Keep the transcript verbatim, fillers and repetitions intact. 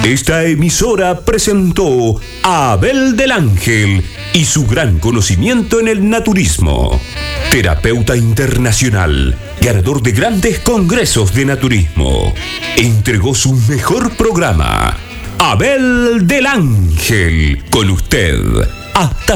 Esta emisora presentó a Abel del Ángel y su gran conocimiento en el naturismo. Terapeuta internacional, ganador de grandes congresos de naturismo. Entregó su mejor programa. Abel del Ángel, con usted. Hasta